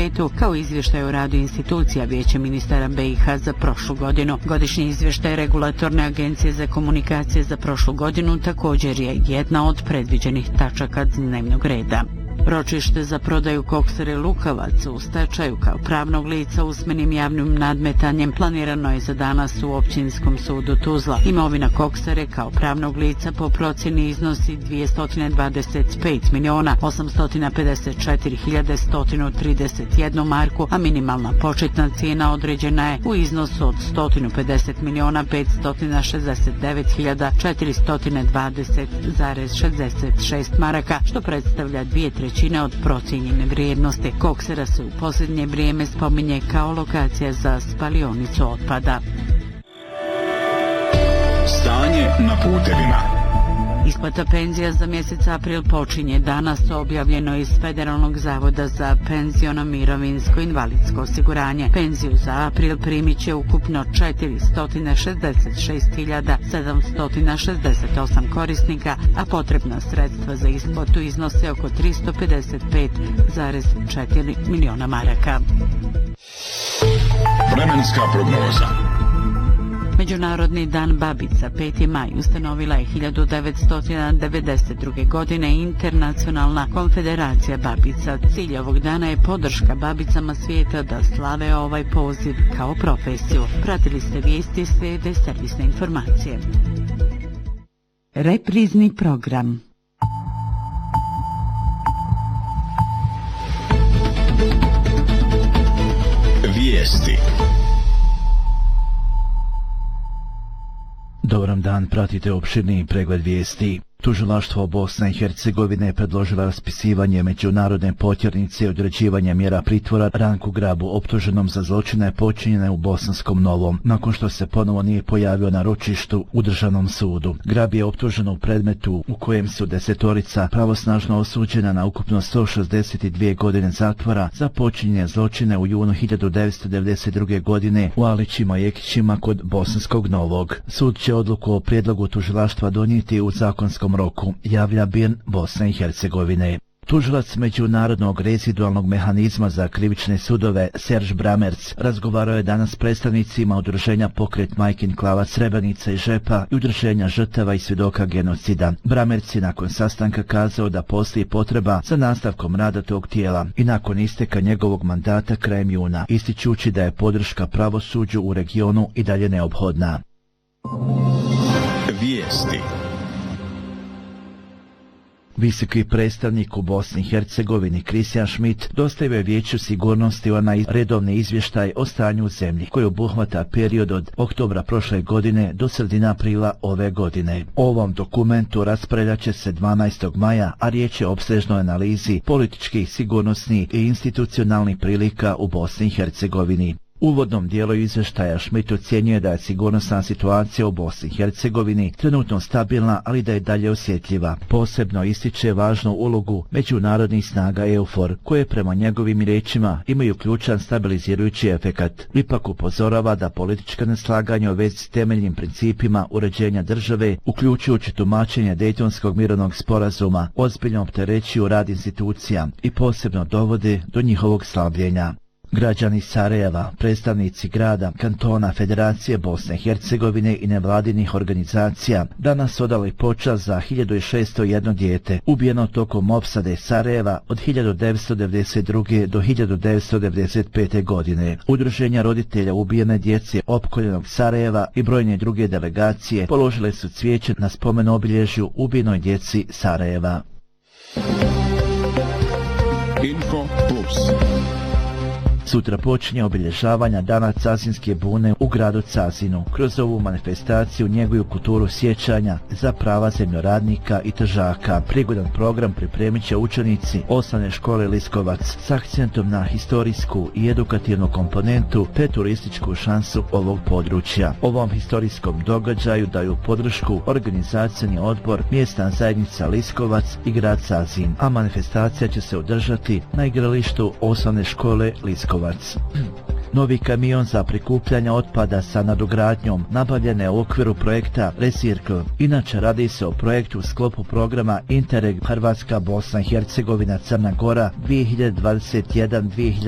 2025. kao izvještaj o radu institucija Vijeća ministara BiH za prošlu godinu. Godišnji izvještaj Regulatorne agencije za komunikacije za prošlu godinu također je jedna od predviđenih tačaka dnevnog reda. Ročište za prodaju Koksare Lukavac u stečaju kao pravnog lica usmenim javnim nadmetanjem planirano je za danas u Općinskom sudu Tuzla. Imovina Koksare kao pravnog lica po procjeni iznosi 225.854.131 marku, a minimalna početna cijena određena je u iznosu od 150.569.420,66 maraka, što predstavlja 2/3 od procijenjene vrijednosti. Koksara se u posljednje vrijeme spominje kao lokacija za spalionicu otpada. Stanje na putevima. Isplata penzija za mjesec april počinje danas, objavljeno iz Federalnog zavoda za penziono mirovinsko invalidsko osiguranje. Penziju za april primit će ukupno 466.768 korisnika, a potrebna sredstva za isplatu iznose oko 355,4 miliona maraka. Vremenska prognoza. Međunarodni dan babica 5. maj ustanovila je 1992. godine Internacionalna konfederacija babica. Cilj ovog dana je podrška babicama svijeta da slave ovaj poziv kao profesiju. Pratili ste vijesti, slijede servisne informacije. Reprizni program. Vijesti. Dobar dan, pratite opširni pregled vijesti. Tužilaštvo Bosne i Hercegovine predložilo raspisivanje međunarodne potjernice i određivanje mjera pritvora Ranku Grabu, optuženom za zločine počinjene u Bosanskom Novom, nakon što se ponovo nije pojavio na ročištu u državnom sudu. Grab je optužen u predmetu u kojem su 10 pravosnažno osuđena na ukupno 162 godine zatvora za počinjenje zločine u junu 1992. godine u Alićima i Ekićima kod Bosanskog Novog. Sud će odluku o prijedlogu tužilaštva donijeti u zakonskom roku, javlja BIRN Bosne i Hercegovine. Tužilac Međunarodnog rezidualnog mehanizma za krivične sudove Serž Bramerc razgovarao je danas s predstavnicima udruženja Pokret Majkin Klava Srebrenica i Žepa i udruženja žrtava i svjedoka genocida. Bramerc je nakon sastanka kazao da postoji potreba za nastavkom rada tog tijela i nakon isteka njegovog mandata krajem juna, ističući da je podrška pravosuđu u regionu i dalje neophodna. Vijesti. Visoki predstavnik u Bosni i Hercegovini Christian Schmidt dostavio je Vijeću sigurnosti onaj redovni izvještaj o stanju u zemlji koji obuhvata period od oktobra prošle godine do sredine aprila ove godine. O ovom dokumentu raspravljat će se 12. maja, a riječ je o opsežnoj analizi političkih, sigurnosnih i institucionalnih prilika u Bosni i Hercegovini. U uvodnom dijelu izvještaja Schmidt ocjenjuje da je sigurnosna situacija u Bosni i Hercegovini trenutno stabilna, ali da je dalje osjetljiva. Posebno ističe važnu ulogu međunarodnih snaga EUFOR, koje prema njegovim riječima imaju ključan stabilizirujući efekat. Ipak upozorava da politička neslaganja u vezi s temeljnim principima uređenja države, uključujući tumačenje Dejtonskog mirovnog sporazuma, ozbiljno opterećuju rad institucija i posebno dovode do njihovog slabljenja. Građani Sarajeva, predstavnici grada, kantona, Federacije Bosne i Hercegovine i nevladinih organizacija danas odali počast za 1601 dijete ubijeno tokom opsade Sarajeva od 1992. do 1995. godine. Udruženja roditelja ubijene djece opkoljenog Sarajeva i brojne druge delegacije položile su cvijeće na spomen obilježju ubijenoj djeci Sarajeva. Info Plus. Sutra počinje obilježavanja Dana Cazinske bune u gradu Cazinu. Kroz ovu manifestaciju njeguju kulturu sjećanja za prava zemljoradnika i tržaka. Prigodan program pripremit će učenici osnovne škole Liskovac s akcentom na historijsku i edukativnu komponentu te turističku šansu ovog područja. Ovom historijskom događaju daju podršku organizacioni odbor, mjesna zajednica Liskovac i grad Cazin, a manifestacija će se održati na igralištu osnovne škole Liskovac. Novi kamion za prikupljanje otpada sa nadogradnjom nabavljen je u okviru projekta Recircle. Inače radi se o projektu u sklopu programa Interreg Hrvatska, Bosna i Hercegovina, Crna Gora 2021-2027.